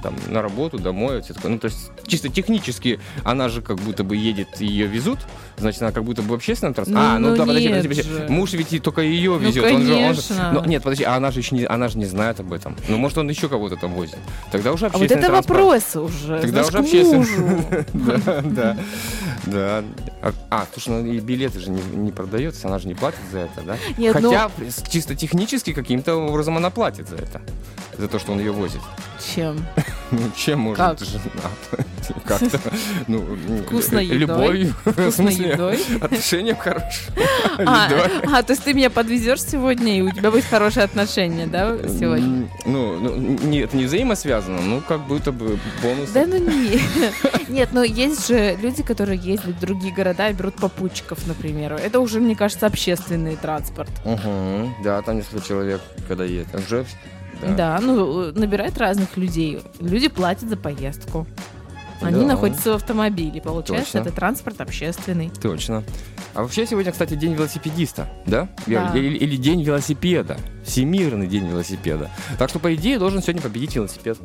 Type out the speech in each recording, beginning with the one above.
там на работу, домой, все такое. Ну, то есть чисто технически она же как будто бы едет, ее везут, значит, она как будто бы в общественном транспорте. Подожди. Муж ведь только ее везет. Конечно. Нет, подожди, она же не знает об этом. Ну, может, он еще кого-то там возит. Тогда уже А вот общественный это транспорт. вопросы уже. Тогда знаешь, уже к общественный. мужу. Да. Слушай, ну и билеты же не продается, она же не платит за это, да? Нет, Хотя чисто технически каким-то образом она платит за это. За то, что он ее возит. Чем? Ну, чем может Как? жена? Как-то, Вкусной едой? любовью. Вкусной В смысле, едой? отношением хорошим. Едой. То есть ты меня подвезешь сегодня, и у тебя будет хорошее отношение, да, сегодня? Это не взаимосвязано, ну, как будто бы бонус. Да ну нет. Нет, но есть же люди, которые ездят в другие города и берут попутчиков, например. Это уже, мне кажется, общественный транспорт. Да, там несколько человек, когда едет. Уже. Да, набирает разных людей. Люди платят за поездку. Они находятся в автомобиле. Получается, Точно. это транспорт общественный. Точно. А вообще сегодня, кстати, день велосипедиста, да? Да. Или день велосипеда. Всемирный день велосипеда. Так что, по идее, должен сегодня победить велосипед.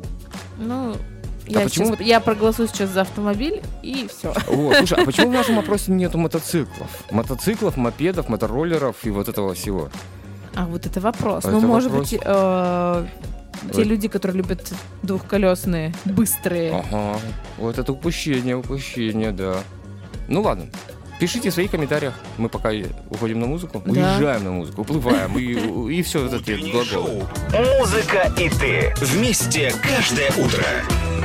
Я проголосую сейчас за автомобиль, и все. Слушай, а почему в нашем опросе нету мотоциклов? Мотоциклов, мопедов, мотороллеров и вот этого всего. А вот это вопрос. Это может вопрос. быть, те люди, которые любят двухколесные, быстрые. Ага. Вот это упущение, да. Ну ладно. Пишите в своих комментариях. Мы пока уходим на музыку. Да. Уезжаем на музыку, уплываем. И все вот эти глаголы. Музыка и ты. Вместе каждое утро.